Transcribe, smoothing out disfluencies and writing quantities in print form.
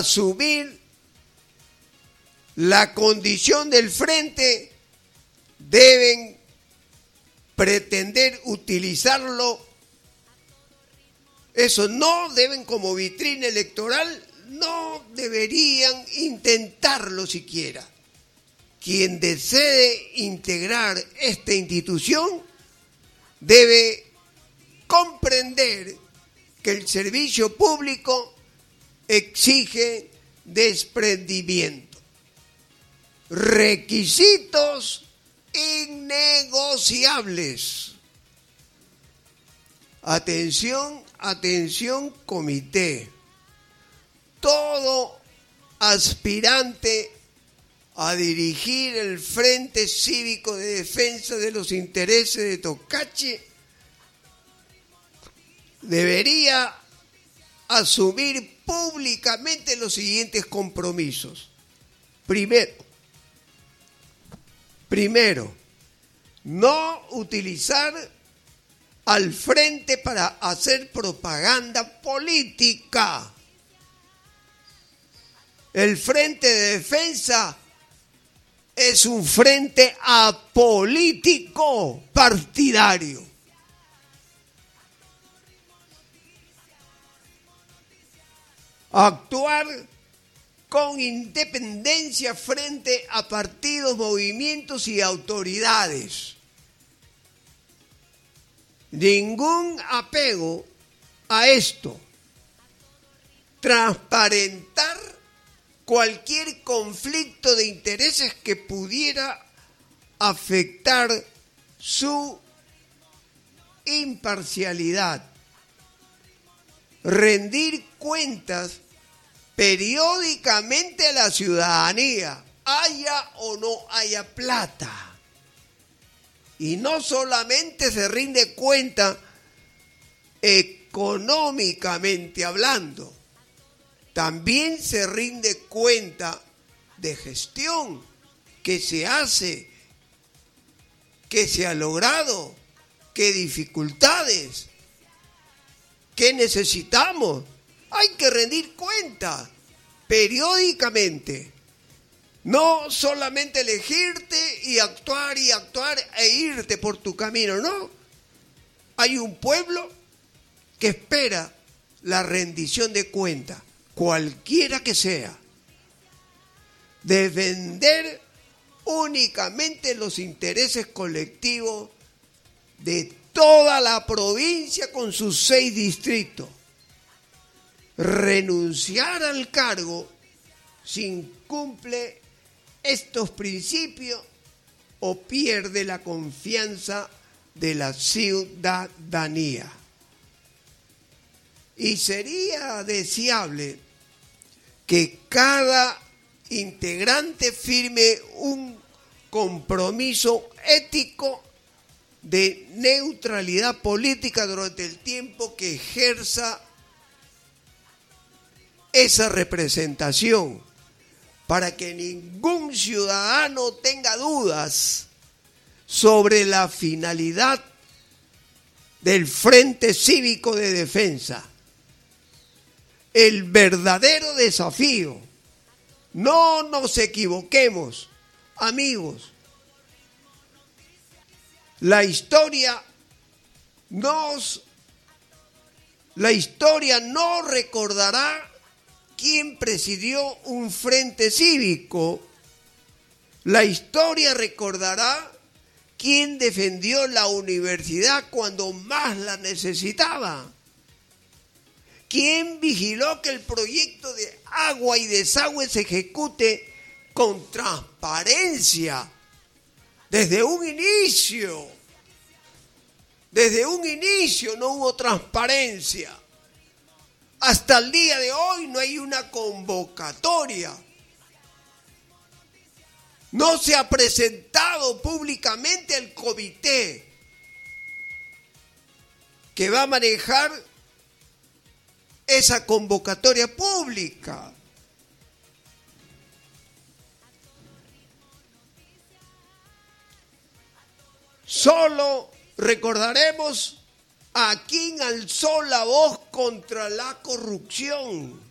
asumir la condición del frente, deben pretender utilizarlo. Eso no deben como vitrina electoral, no deberían intentarlo siquiera. Quien desee integrar esta institución debe comprender que el servicio público exige desprendimiento. Requisitos innegociables. Atención, atención, comité. Todo aspirante a dirigir el Frente Cívico de Defensa de los Intereses de Tocache debería asumir públicamente los siguientes compromisos. Primero, no utilizar al frente para hacer propaganda política. El Frente de Defensa es un frente apolítico partidario. Actuar con independencia frente a partidos, movimientos y autoridades. Ningún apego a esto. Transparentar cualquier conflicto de intereses que pudiera afectar su imparcialidad. Rendir cuentas periódicamente a la ciudadanía, haya o no haya plata. Y no solamente se rinde cuenta económicamente hablando, también se rinde cuenta de gestión, que se hace, que se ha logrado, qué dificultades, qué necesitamos. Hay que rendir cuenta periódicamente. No solamente elegirte y actuar e irte por tu camino, no. Hay un pueblo que espera la rendición de cuenta, cualquiera que sea. Defender únicamente los intereses colectivos de toda la provincia con sus 6 distritos. Renunciar al cargo si incumple estos principios o pierde la confianza de la ciudadanía. Y sería deseable que cada integrante firme un compromiso ético de neutralidad política durante el tiempo que ejerza esa representación, para que ningún ciudadano tenga dudas sobre la finalidad del Frente Cívico de Defensa. El verdadero desafío, no nos equivoquemos, amigos, la historia no recordará quién presidió un frente cívico. La historia recordará quién defendió la universidad cuando más la necesitaba. ¿Quién vigiló que el proyecto de agua y desagüe se ejecute con transparencia desde un inicio? Desde un inicio no hubo transparencia. Hasta el día de hoy no hay una convocatoria. No se ha presentado públicamente el comité que va a manejar esa convocatoria pública. Solo recordaremos a quien alzó la voz contra la corrupción.